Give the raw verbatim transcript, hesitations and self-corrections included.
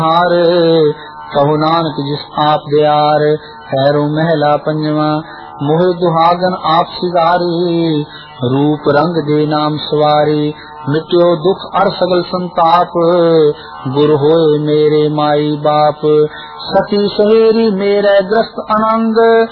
हार कहु नानक जिस आप दयार। हैरो महला पंजवा मोह दुहागन आप सिगारी। रूप रंग दे नाम सवारी मिट्यो दुख अर सगल संताप। गुरु होए मेरे माई बाप सती सहेरी मेरे ग्रस्त अनंग।